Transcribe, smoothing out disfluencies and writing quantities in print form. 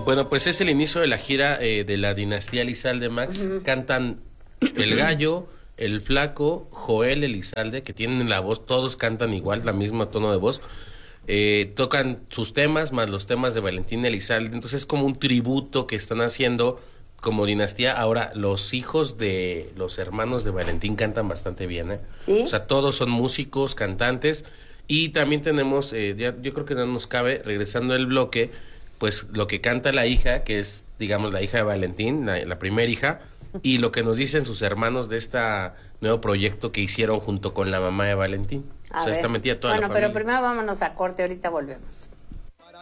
Bueno, pues es el inicio de la gira de la dinastía Elizalde, Max. Cantan El Gallo, El Flaco, Joel Elizalde, que tienen la voz, todos cantan igual, la misma tono de voz. Tocan sus temas más los temas de Valentín Elizalde. Entonces es como un tributo que están haciendo como dinastía. Ahora, los hijos de los hermanos de Valentín cantan bastante bien, ¿eh? ¿Sí? O sea, todos son músicos, cantantes. Y también tenemos, yo creo que no nos cabe, regresando el bloque, pues lo que canta la hija, que es, digamos, la hija de Valentín, la primera hija, y lo que nos dicen sus hermanos de este nuevo proyecto que hicieron junto con la mamá de Valentín. A O sea, ver. está metida toda la Bueno, familia. pero primero vámonos a corte, ahorita volvemos.